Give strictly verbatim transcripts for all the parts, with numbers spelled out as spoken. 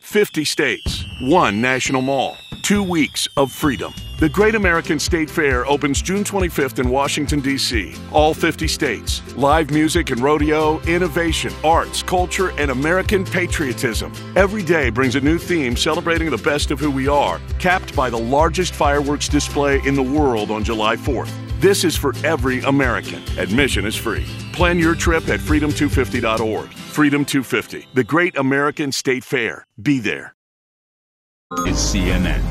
fifty states, one national mall, two weeks of freedom. The Great American State Fair opens June twenty-fifth in Washington, D C All fifty states. Live music and rodeo, innovation, arts, culture, and American patriotism. Every day brings a new theme celebrating the best of who we are, capped by the largest fireworks display in the world on July fourth. This is for every American. Admission is free. Plan your trip at freedom two fifty dot org. Freedom two fifty, the Great American State Fair. Be there. It's C N N.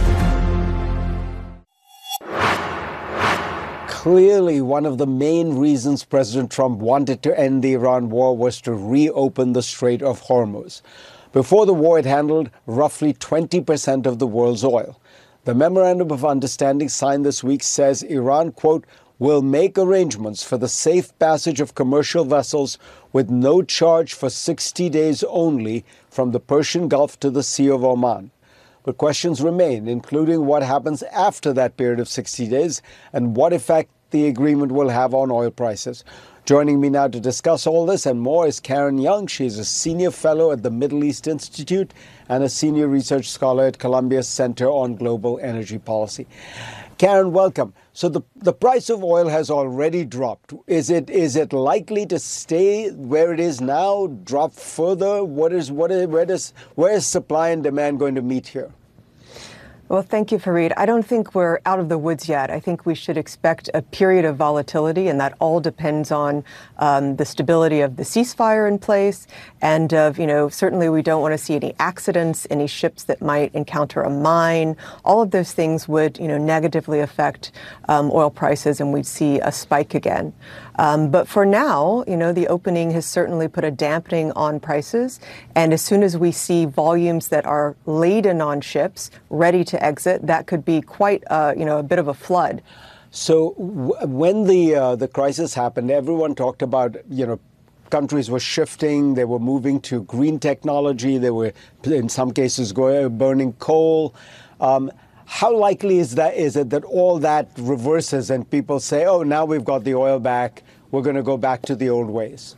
Clearly, one of the main reasons President Trump wanted to end the Iran war was to reopen the Strait of Hormuz. Before the war, it handled roughly twenty percent of the world's oil. The Memorandum of Understanding signed this week says Iran, quote, will make arrangements for the safe passage of commercial vessels with no charge for sixty days only from the Persian Gulf to the Sea of Oman. But questions remain, including what happens after that period of sixty days and what effect the agreement will have on oil prices. Joining me now to discuss all this and more is Karen Young. She's a senior fellow at the Middle East Institute and a senior research scholar at Columbia's Center on Global Energy Policy. Karen, welcome. So the, the price of oil has already dropped. Is it is it likely to stay where it is now, drop further? What is what is where does where is supply and demand going to meet here? Well, thank you, Fareed. I don't think we're out of the woods yet. I think we should expect a period of volatility, and that all depends on um, the stability of the ceasefire in place. And, of, you know, certainly we don't want to see any accidents, any ships that might encounter a mine. All of those things would, you know, negatively affect um, oil prices, and we'd see a spike again. Um, but for now, you know, the opening has certainly put a dampening on prices. And as soon as we see volumes that are laden on ships ready to exit, that could be quite, uh, you know, a bit of a flood. So w- when the uh, the crisis happened, everyone talked about, you know, countries were shifting. They were moving to green technology. They were, in some cases, going, burning coal. Um, How likely is that? Is it that all that reverses and people say, oh, now we've got the oil back, we're going to go back to the old ways?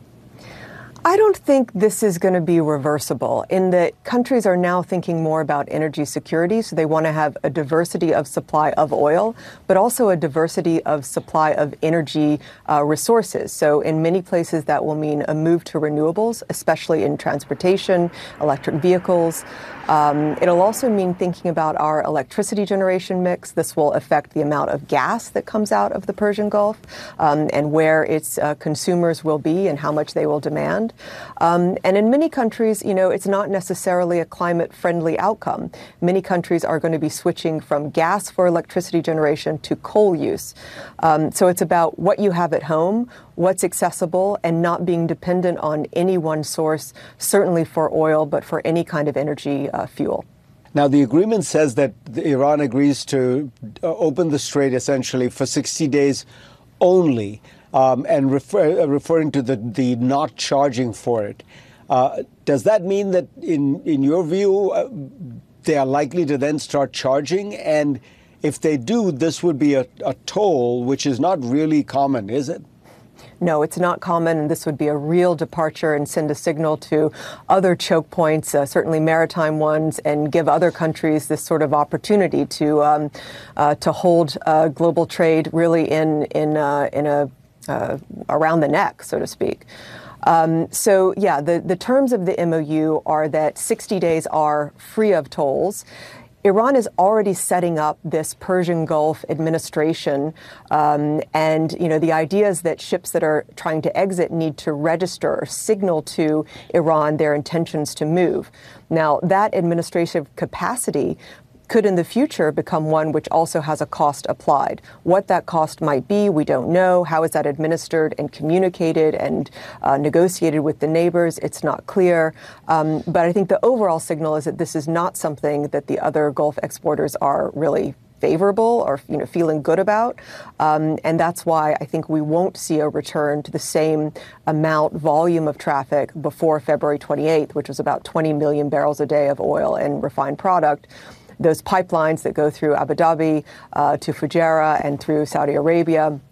I don't think this is going to be reversible, in that countries are now thinking more about energy security. So they want to have a diversity of supply of oil, but also a diversity of supply of energy uh, resources. So in many places, that will mean a move to renewables, especially in transportation, electric vehicles. Um, it'll also mean thinking about our electricity generation mix. This will affect the amount of gas that comes out of the Persian Gulf um, and where its uh, consumers will be and how much they will demand. Um, and in many countries, you know, it's not necessarily a climate-friendly outcome. Many countries are going to be switching from gas for electricity generation to coal use. Um, so it's about what you have at home, what's accessible, and not being dependent on any one source, certainly for oil, but for any kind of energy uh, fuel. Now, the agreement says that Iran agrees to uh, open the strait essentially for sixty days only, um, and refer, uh, referring to the, the not charging for it. Uh, does that mean that, in, in your view, uh, they are likely to then start charging? And if they do, this would be a, a toll, which is not really common, is it? No, it's not common, and this would be a real departure and send a signal to other choke points, uh, certainly maritime ones, and give other countries this sort of opportunity to um, uh, to hold uh, global trade really in in uh, in a uh, around the neck, so to speak. Um, so, yeah, the, the terms of the M O U are that sixty days are free of tolls. Iran is already setting up this Persian Gulf administration, um, and you know the idea is that ships that are trying to exit need to register or signal to Iran their intentions to move. Now, that administrative capacity could in the future become one which also has a cost applied. What that cost might be, we don't know. How is that administered and communicated and uh, negotiated with the neighbors? It's not clear. Um, but I think the overall signal is that this is not something that the other Gulf exporters are really favorable or, you know, feeling good about. Um, and that's why I think we won't see a return to the same amount, volume of traffic before February twenty-eighth, which was about twenty million barrels a day of oil and refined product. Those pipelines that go through Abu Dhabi uh, to Fujairah and through Saudi Arabia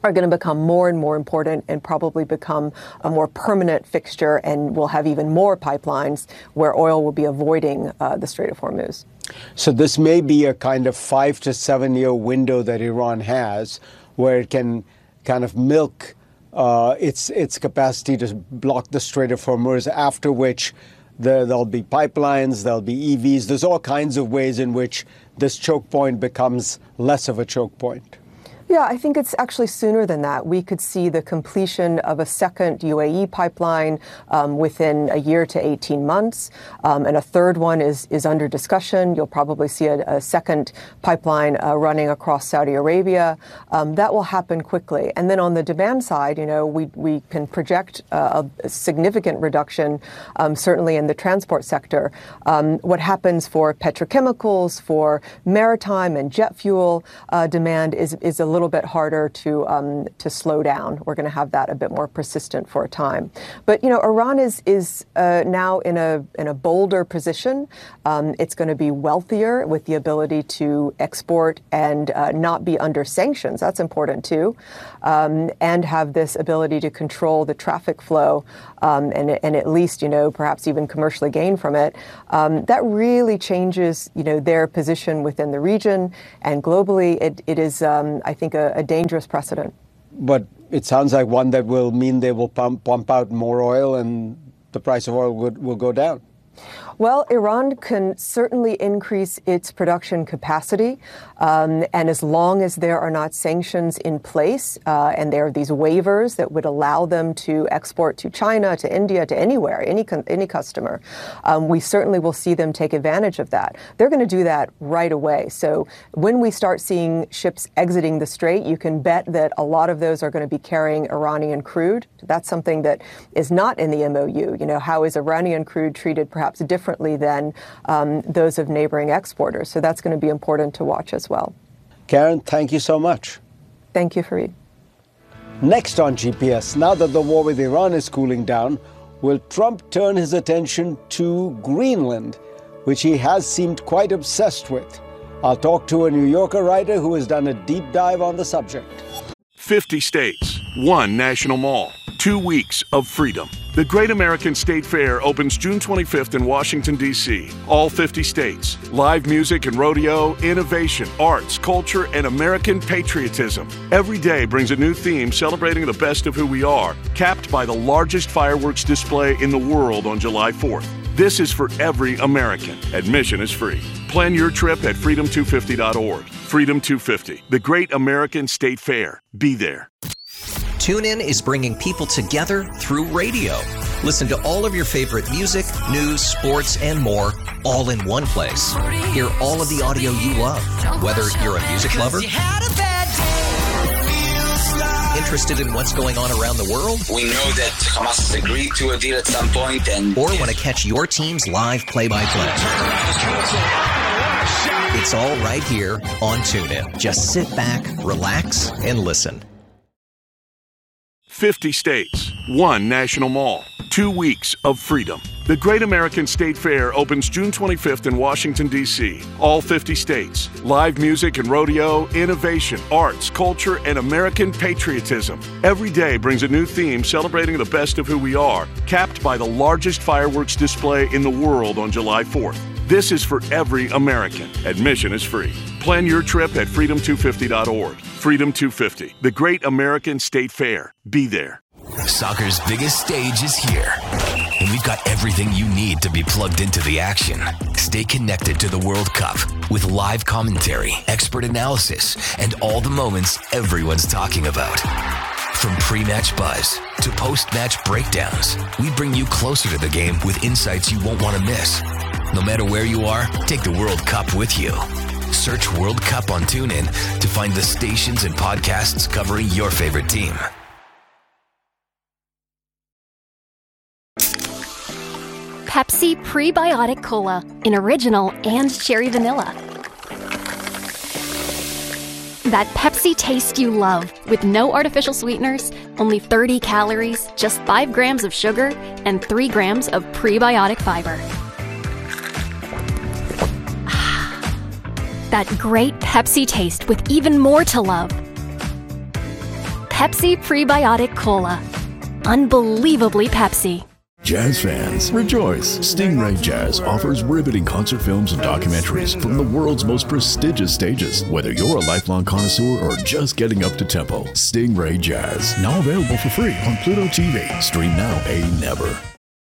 are going to become more and more important and probably become a more permanent fixture, and we'll have even more pipelines where oil will be avoiding uh, the Strait of Hormuz. So this may be a kind of five to seven year window that Iran has where it can kind of milk uh, its its capacity to block the Strait of Hormuz, after which there, there'll be pipelines, there'll be E Vs. There's all kinds of ways in which this choke point becomes less of a choke point. Yeah, I think it's actually sooner than that. We could see the completion of a second U A E pipeline um, within a year to eighteen months, um, and a third one is is under discussion. You'll probably see a, a second pipeline uh, running across Saudi Arabia. Um, that will happen quickly. And then on the demand side, you know, we we can project uh, a significant reduction, um, certainly in the transport sector. Um, what happens for petrochemicals, for maritime and jet fuel uh, demand is is a little bit harder to um, to slow down. We're going to have that a bit more persistent for a time. But you know, Iran is is uh, now in a in a bolder position. Um, it's going to be wealthier with the ability to export and uh, not be under sanctions. That's important too, um, and have this ability to control the traffic flow um, and and at least you know perhaps even commercially gain from it. Um, that really changes you know their position within the region and globally. It it is um, I think. A, a dangerous precedent. But it sounds like one that will mean they will pump, pump out more oil and the price of oil would, will go down. Well, Iran can certainly increase its production capacity. Um, and as long as there are not sanctions in place uh, and there are these waivers that would allow them to export to China, to India, to anywhere, any any customer, um, we certainly will see them take advantage of that. They're going to do that right away. So when we start seeing ships exiting the Strait, you can bet that a lot of those are going to be carrying Iranian crude. That's something that is not in the M O U. You know, how is Iranian crude treated perhaps differently than um, those of neighboring exporters? So that's going to be important to watch as well. Karen, thank you so much. Thank you, Fareed. Next on G P S, now that the war with Iran is cooling down, will Trump turn his attention to Greenland, which he has seemed quite obsessed with? I'll talk to a New Yorker writer who has done a deep dive on the subject. fifty states, one national mall, two weeks of freedom. The Great American State Fair opens June twenty-fifth in Washington, D C All fifty states. Live music and rodeo, innovation, arts, culture, and American patriotism. Every day brings a new theme celebrating the best of who we are, capped by the largest fireworks display in the world on July fourth. This is for every American. Admission is free. Plan your trip at freedom two fifty dot org. Freedom two fifty, the Great American State Fair. Be there. TuneIn is bringing people together through radio. Listen to all of your favorite music, news, sports, and more, all in one place. Hear all of the audio you love, whether you're a music lover, interested in what's going on around the world, we know that Hamas has agreed to a deal at some point, and or want to catch your team's live play-by-play. It's all right here on TuneIn. Just sit back, relax, and listen. fifty states, one national mall, two weeks of freedom. The Great American State Fair opens June twenty-fifth in Washington, D C All fifty states. Live music and rodeo, innovation, arts, culture, and American patriotism. Every day brings a new theme celebrating the best of who we are, capped by the largest fireworks display in the world on July fourth. This is for every American. Admission is free. Plan your trip at freedom two fifty dot org. Freedom two fifty, the Great American State Fair. Be there. Soccer's biggest stage is here, and we've got everything you need to be plugged into the action. Stay connected to the World Cup with live commentary, expert analysis, and all the moments everyone's talking about. From pre-match buzz to post-match breakdowns, we bring you closer to the game with insights you won't want to miss. No matter where you are, take the World Cup with you. Search World Cup on TuneIn to find the stations and podcasts covering your favorite team. Pepsi Prebiotic Cola in original and cherry vanilla. That Pepsi taste you love with no artificial sweeteners, only thirty calories, just five grams of sugar, and three grams of prebiotic fiber. That great Pepsi taste with even more to love. Pepsi Prebiotic Cola. Unbelievably Pepsi. Jazz fans, rejoice! Stingray Jazz offers riveting concert films and documentaries from the world's most prestigious stages. Whether you're a lifelong connoisseur or just getting up to tempo, Stingray Jazz, now available for free on Pluto T V. Stream now, pay never.